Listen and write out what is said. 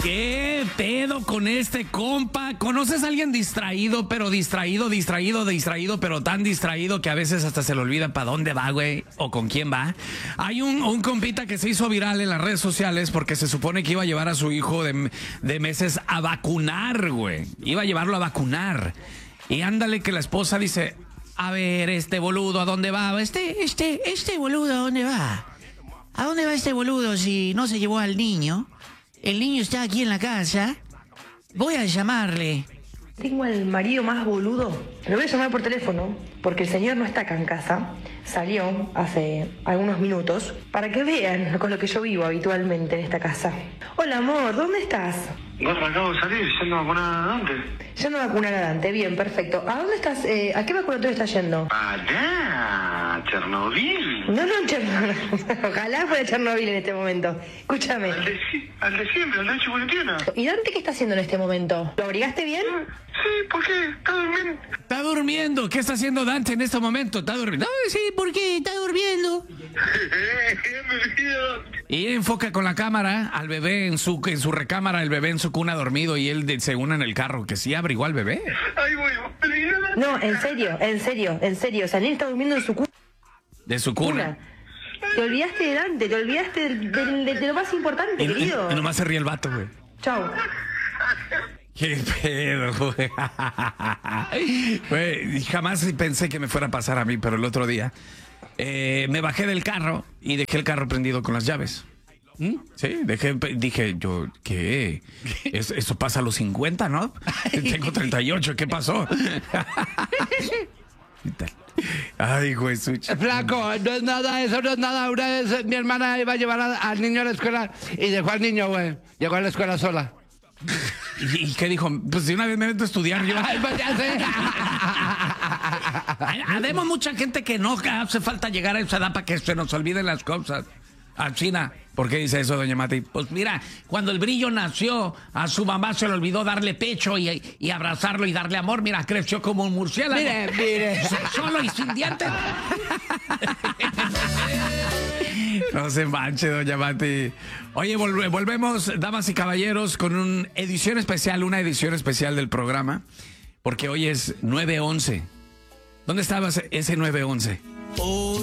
¿Qué pedo con este compa? ¿Conoces a alguien distraído, pero distraído, pero tan distraído que a veces hasta se le olvida para dónde va, güey? ¿O con quién va? Hay un compita que se hizo viral en las redes sociales porque se supone que iba a llevar a su hijo de meses a vacunar, güey. Iba a llevarlo a vacunar. Y ándale que la esposa dice, a ver, este boludo, ¿a dónde va? Este boludo, ¿a dónde va? ¿A dónde va este boludo si no se llevó al niño? El niño está aquí en la casa. Voy a llamarle. Tengo al marido más boludo. Lo voy a llamar por teléfono porque el señor no está acá en casa. Salió hace algunos minutos para que vean con lo que yo vivo habitualmente en esta casa. Hola, amor, ¿dónde estás? Bueno, acabo de salir, yendo a vacunar a Dante. Yendo a vacunar a Dante, bien, perfecto. ¿A dónde estás? ¿A qué vacunatorio estás yendo? Allá, Chernobyl. No, Chernobyl. Ojalá fuera Chernobyl en este momento. Escúchame. Al de siempre, al de Chipolitana. ¿Y Dante qué está haciendo en este momento? ¿Lo abrigaste bien? Sí, ¿por qué? Está durmiendo. Está durmiendo. ¿Qué está haciendo Dante en este momento? Está durmiendo. No, sí, ¿por qué? Está durmiendo. Y enfoca con la cámara al bebé en su recámara, el bebé en su cuna dormido y él se une en el carro, que sí abrigó al bebé. Ahí voy. No, en serio. Salir está durmiendo en su cuna. De su cuna. Te olvidaste de Dante, te olvidaste de lo más importante, querido. Y nomás se ríe el vato, güey. Chau. Qué pedo, güey. Güey, jamás pensé que me fuera a pasar a mí, pero el otro día me bajé del carro y dejé el carro prendido con las llaves. Sí, dije yo, ¿qué? Eso pasa a los 50, ¿no? Tengo 38, ¿qué pasó? Ay, güey, Flaco, no es nada, eso no es nada. Una vez mi hermana iba a llevar al niño a la escuela y dejó al niño, güey. Llegó a la escuela sola. ¿Y qué dijo? Pues de una vez me meto a estudiar yo. Ay, pues ya sé. Habemos mucha gente que no hace falta llegar a esa edad para que se nos olviden las cosas. A China, ¿por qué dice eso, doña Mati? Pues mira, cuando el Brillo nació, a su mamá se le olvidó darle pecho y abrazarlo y darle amor. Mira, creció como un murciélago. Mire. Solo y sin dientes. No se manche, doña Mati. Oye, volvemos, damas y caballeros, con una edición especial del programa, porque hoy es 9/11. ¿Dónde estabas ese 9/11?